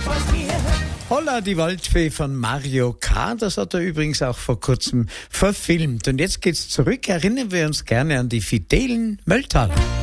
Holla, die Waldfee von Mario K. Das hat er übrigens auch vor kurzem verfilmt. Und jetzt geht's zurück. Erinnern wir uns gerne an die Fidelen Mölltal.